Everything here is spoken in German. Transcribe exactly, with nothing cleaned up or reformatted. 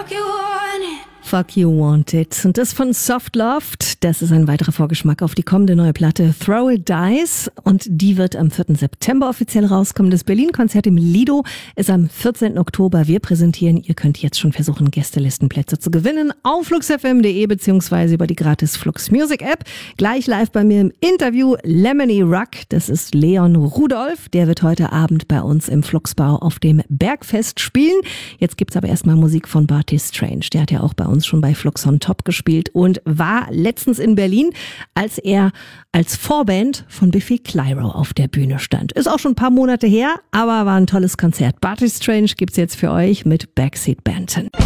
Fuck you want it. Fuck You Want It. Und das von Soft Loved. Das ist ein weiterer Vorgeschmack auf die kommende neue Platte Throw It Dice. Und die wird am vierten September offiziell rauskommen. Das Berlin-Konzert im Lido ist am vierzehnten Oktober. Wir präsentieren, ihr könnt jetzt schon versuchen, Gästelistenplätze zu gewinnen auf flux f m punkt d e beziehungsweise über die gratis Flux Music App. Gleich live bei mir im Interview Lemony Ruck. Das ist Leon Rudolph. Der wird heute Abend bei uns im Fluxbau auf dem Bergfest spielen. Jetzt gibt's aber erstmal Musik von Barty Strange. Der hat ja auch bei uns schon bei Flux on Top gespielt und war letztens in Berlin, als er als Vorband von Biffy Clyro auf der Bühne stand. Ist auch schon ein paar Monate her, aber war ein tolles Konzert. Barty Strange gibt's jetzt für euch mit Backseat Banton.